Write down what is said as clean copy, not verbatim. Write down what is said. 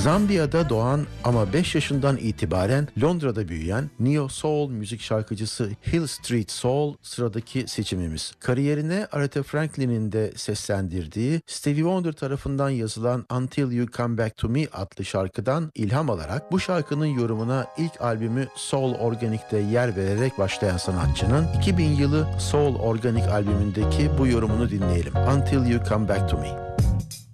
Zambiya'da doğan ama 5 yaşından itibaren Londra'da büyüyen Neo Soul müzik şarkıcısı Hill Street Soul sıradaki seçimimiz. Kariyerine Aretha Franklin'in de seslendirdiği Stevie Wonder tarafından yazılan Until You Come Back to Me adlı şarkıdan ilham alarak bu şarkının yorumuna ilk albümü Soul Organic'te yer vererek başlayan sanatçının 2000 yılı Soul Organic albümündeki bu yorumunu dinleyelim. Until You Come Back to Me.